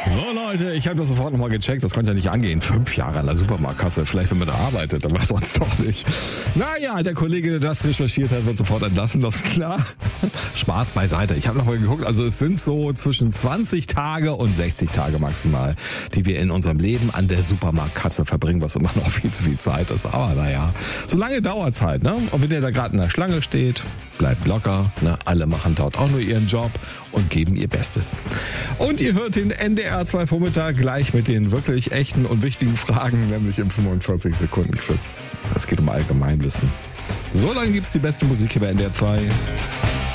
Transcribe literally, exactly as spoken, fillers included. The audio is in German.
So Leute, ich habe das sofort nochmal gecheckt, das konnte ja nicht angehen. Fünf Jahre an der Supermarktkasse, vielleicht wenn man da arbeitet, aber sonst doch nicht. Naja, der Kollege, der das recherchiert hat, wird sofort entlassen, das ist klar. Spaß beiseite. Ich habe nochmal geguckt, also es sind so zwischen zwanzig Tage und sechzig Tage maximal, die wir in unserem Leben an der Supermarktkasse verbringen, was immer noch viel zu viel Zeit ist. Aber naja, so lange dauert's halt, ne? Und wenn ihr da gerade in der Schlange steht, bleibt locker, ne? Alle machen dort auch nur ihren Job und geben ihr Bestes. Und ihr hört den N D R zwei Vormittag gleich mit den wirklich echten und wichtigen Fragen, nämlich im fünfundvierzig Sekunden Quiz. Es geht um Allgemeinwissen. So lange gibt's die beste Musik hier bei N D R zwei.